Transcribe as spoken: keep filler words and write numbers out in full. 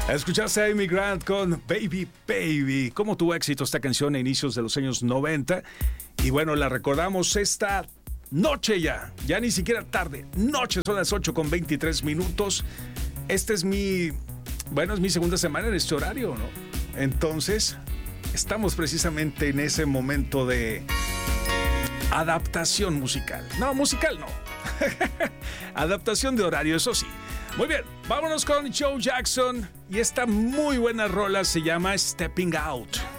Escuchaste a Amy Grant con Baby Baby. Cómo tuvo éxito esta canción a inicios de los años noventa. Y bueno, la recordamos esta noche ya. Ya ni siquiera tarde. Noche, son las ocho con veintitrés minutos. Este es mi... Bueno, es mi segunda semana en este horario, ¿no? Entonces, estamos precisamente en ese momento de adaptación musical. No, musical no. Adaptación de horario, eso sí. Muy bien, vámonos con Joe Jackson y esta muy buena rola se llama Stepping Out.